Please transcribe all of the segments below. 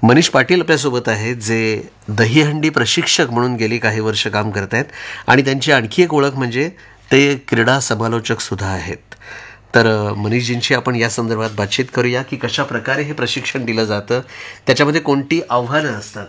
मनीष पाटील आपल्यासोबत आहेत, जे दहीहंडी प्रशिक्षक म्हणून गेली काही वर्ष काम करत आहेत आणि त्यांची आणखी एक ओळख म्हणजे ते क्रीडा समालोचक सुद्धा आहेत. तर मनीषजींशी आपण या संदर्भात बातचीत करूया की कशा प्रकारे हे प्रशिक्षण दिलं जातं, त्याच्यामध्ये कोणती आव्हानं असतात.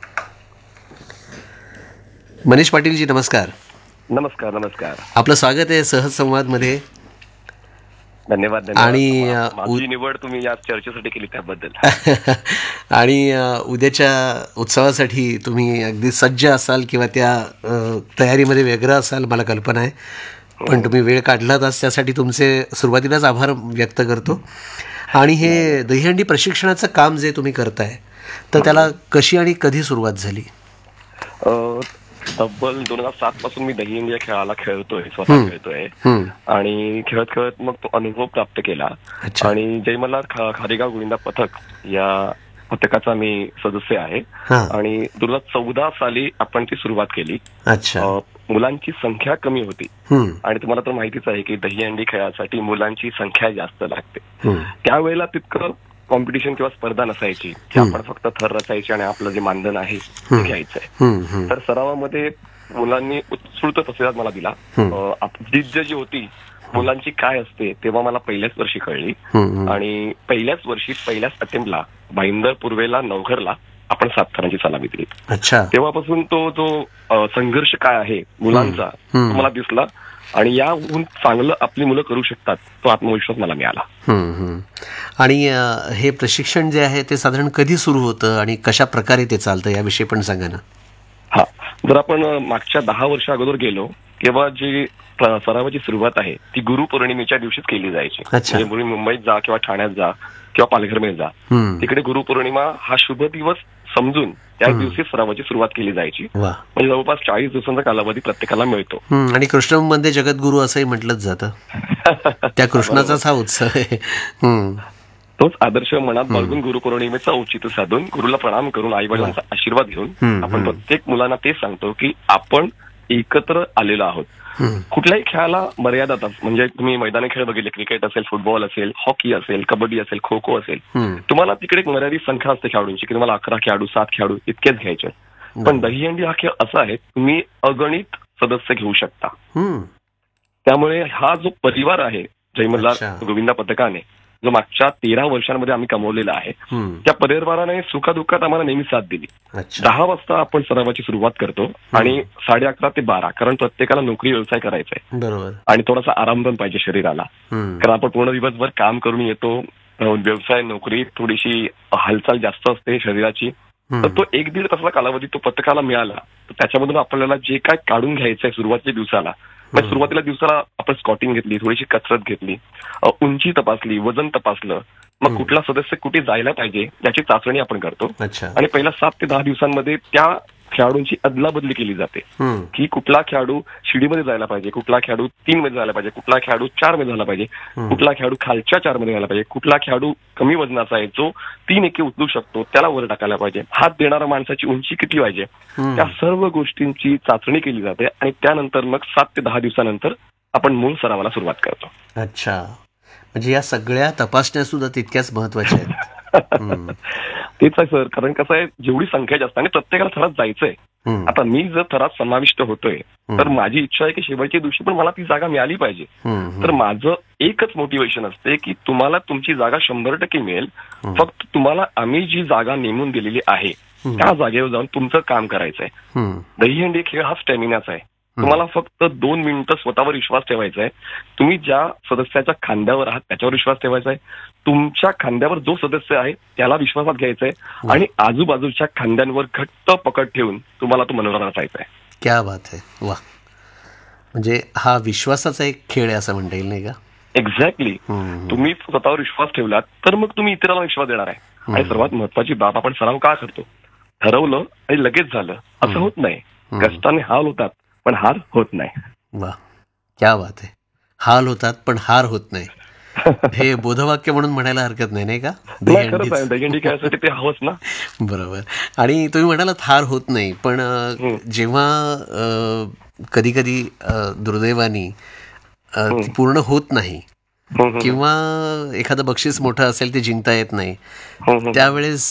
मनीष पाटीलजी नमस्कार. नमस्कार. नमस्कार. आपलं स्वागत आहे सहज संवादमध्ये. धन्यवाद. आणि माझी निवड तुम्ही या चर्चेसाठी केली त्याबद्दल. आणि उद्याच्या उत्सवासाठी तुम्ही अगदी सज्ज असाल किंवा त्या तयारीमध्ये वेगळं असाल मला कल्पना आहे, पण तुम्ही वेळ काढलातच त्यासाठी तुमचे सुरुवातीलाच आभार व्यक्त करतो. आणि हे दहीहंडी प्रशिक्षणाचं काम जे तुम्ही करताय तर त्याला कशी आणि कधी सुरुवात झाली? तब्बल 2007 पासून मी दहीहंडी या खेळाला स्वतः खेळतोय आणि खेळत खेळत मग तो अनुभव प्राप्त केला. आणि जय मल्हार खारेगाव गोविंदा पथक या पथकाचा मी सदस्य आहे आणि 2014 साली आपण ती सुरुवात केली. मुलांची संख्या कमी होती आणि तुम्हाला तर माहितीच आहे की दहीहंडी खेळासाठी मुलांची संख्या जास्त लागते. त्यावेळेला तितकं कॉम्पिटिशन किंवा स्पर्धा नसायची की आपण फक्त थर रचायचे आणि आपलं जे मानधन आहे ते घ्यायचंय. तर सरावामध्ये मुलांनी उत्स्फूर्त प्रतिसाद मला दिला. जिद्द जी होती मुलांची काय असते तेव्हा मला पहिल्याच वर्षी कळली. आणि पहिल्याच वर्षी पहिल्याच अटेम्प्टला भाईंदर पूर्वेला नवघरला आपण 7 थरांची सलामी दिली. तेव्हापासून तो जो संघर्ष काय आहे मुलांचा तो मला दिसला आणि याहून चांगलं आपली मुलं करू शकतात तो आत्मविश्वास मला मिळाला. आणि हे प्रशिक्षण जे आहे ते साधारण कधी सुरू होतं आणि कशा प्रकारे ते चालतं याविषयी पण सांगा ना. हा, जर आपण मागच्या 10 वर्ष अगोदर गेलो तेव्हा जी सरावाची सुरुवात आहे ती गुरुपौर्णिमेच्या दिवशीच केली जायची. म्हणजे मुंबईत जा किंवा ठाण्यात जा किंवा पालघरमध्ये जा, तिकडे गुरुपौर्णिमा हा शुभ दिवस समजून त्या दिवशी सरावाची सुरुवात केली जायची. म्हणजे जवळपास 40 दिवसांचा कालावधी प्रत्येकाला मिळतो. आणि कृष्णमध्ये जगद्गुरु असंही म्हटलंच जातं. त्या कृष्णाचाच हा उत्सव आहे. तोच आदर्श मनात बाळगून गुरुपौर्णिमेचा औचित्य साधून गुरुला प्रणाम करून आई वडिलांचा आशीर्वाद घेऊन आपण प्रत्येक मुलांना तेच सांगतो की आपण एकत्र आलेलो आहोत. कुठल्याही खेळाला मर्यादा असतात. म्हणजे तुम्ही मैदानी खेळ बघितले, क्रिकेट असेल, फुटबॉल असेल, हॉकी असेल, कबड्डी असेल, खो खो असेल, तुम्हाला तिकडे एक मर्यादित संख्या असते खेळाडूंची की तुम्हाला 11 खेळाडू 7 खेळाडू इतकेच घ्यायचे. पण दहीहंडी हा खेळ असा आहे तुम्ही अगणित सदस्य घेऊ शकता. त्यामुळे हा जो परिवार आहे जय मल्हार गोविंदा पथकाने जो मागच्या 13 वर्षांमध्ये आम्ही कमवलेला आहे त्या परिवाराने सुखादुःखात आम्हाला नेहमी साथ दिली. 10 वाजता आपण सरावाची सुरुवात करतो आणि 11:30 ते 12 कारण प्रत्येकाला नोकरी व्यवसाय करायचा आहे आणि थोडासा आराम पण पाहिजे शरीराला. कारण आपण पूर्ण दिवसभर काम करून येतो, व्यवसाय नोकरी थोडीशी हालचाल जास्त असते शरीराची. तर तो 1-1.5 तासाचा कालावधी तो पथकाला मिळाला तर त्याच्यामधून आपल्याला जे काय काढून घ्यायचंय सुरुवातीच्या दिवसाला, सुरुवातीला दिवसाला आपण स्कॉटिंग घेतली, थोडीशी कसरत घेतली, उंची तपासली, वजन तपासलं, मग कुठला सदस्य कुठे जायला पाहिजे याची चाचणी आपण करतो. आणि पहिल्या 7 ते 10 दिवसांमध्ये त्या खेळाडूंची अदलाबदली केली जाते की कुठला खेळाडू शिडीमध्ये जायला पाहिजे, कुठला खेळाडू 3 मध्ये जायला पाहिजे, कुठला खेळाडू 4 मध्ये झाला पाहिजे, कुठला खेळाडू खालच्या 4 मध्ये जायला पाहिजे, कुठला खेळाडू कमी वजनाचा आहे जो 3 एके उचलू शकतो त्याला वर टाकायला पाहिजे, हात देणारा माणसाची उंची किती पाहिजे, त्या सर्व गोष्टींची चाचणी केली जाते. आणि त्यानंतर मग 7 ते 10 दिवसानंतर आपण मूळ सरावाला सुरुवात करतो. अच्छा, म्हणजे या सगळ्या तपासण्या सुद्धा तितक्याच महत्वाच्या आहेत. तेच आहे सर, कारण कसं आहे जेवढी संख्या जास्त आणि प्रत्येकाला थरात जायचंय. आता मी जर थरात समाविष्ट होतोय तर माझी इच्छा आहे की शेवटच्या दिवशी पण मला ती जागा मिळाली पाहिजे. तर माझं एकच मोटिवेशन असते की तुम्हाला तुमची जागा 100% मिळेल, फक्त तुम्हाला आम्ही जी जागा नेमून दिलेली आहे त्या जागेवर जाऊन तुमचं काम करायचंय. दहीहंडी खेळ हा स्टॅमिनाचा आहे. तुम्हाला फक्त 2 मिनिटं स्वतःवर विश्वास ठेवायचा आहे. तुम्ही ज्या सदस्याच्या खांद्यावर आहात त्याच्यावर विश्वास ठेवायचा आहे. तुमच्या खांद्यावर जो सदस्य आहे त्याला विश्वासात घ्यायचा आहे आणि आजूबाजूच्या खांद्यांवर घट्ट पकड ठेवून तुम्हाला तो मनोरा रचायचा आहे. क्या बात आहे, वा. म्हणजे हा विश्वासाचा एक खेळ आहे असं म्हणता येईल नाही का? एक्झॅक्टली. तुम्ही स्वतःवर विश्वास ठेवलात तर मग तुम्ही इतरांना विश्वास देणार आहे. आणि सर्वात महत्वाची बाब, आपण सराव का करतो? ठरवलं आणि लगेच झालं असं होत नाही. कष्टाने हाल होतात पण हार होत नाही. वा, क्या बात आहे. हाल होतात पण हार होत नाही, हे बोधवाक्य म्हणून म्हणायला हरकत नाही, नाही का? दहीहंडी खेळासाठी ते हवंच ना. बरोबर. आणि तुम्ही म्हणालात हार होत नाही, पण जेव्हा कधी कधी दुर्दैवानी पूर्ण होत नाही किंवा एखादं बक्षीस मोठं असेल ते जिंकता येत नाही, त्यावेळेस